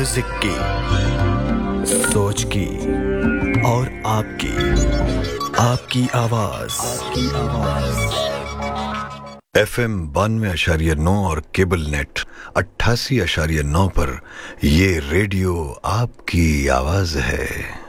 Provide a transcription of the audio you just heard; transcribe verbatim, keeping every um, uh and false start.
Music की, सोच की और आपकी आपकी आवाज आपकी आवाज एफ एम बानवे अशारिया नौ और केबल नेट अट्ठासी अशारिया नौ पर ये रेडियो आपकी आवाज है।